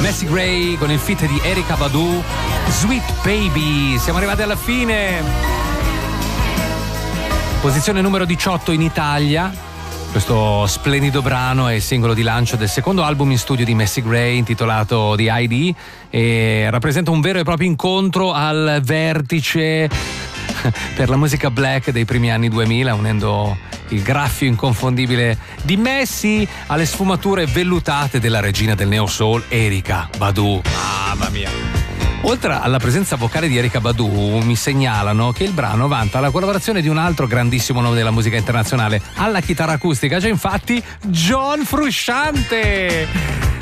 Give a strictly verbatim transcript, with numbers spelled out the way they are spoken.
Macy Gray con il feat di Erykah Badu, Sweet Baby. Siamo arrivati alla fine. Posizione numero diciotto in Italia. Questo splendido brano è il singolo di lancio del secondo album in studio di Macy Gray, intitolato The I D, e rappresenta un vero e proprio incontro al vertice per la musica black dei primi anni duemila, unendo il graffio inconfondibile di Macy alle sfumature vellutate della regina del neo soul Erykah Badu. Mamma mia! Oltre alla presenza vocale di Erykah Badu, mi segnalano che il brano vanta la collaborazione di un altro grandissimo nome della musica internazionale alla chitarra acustica, cioè infatti John Frusciante.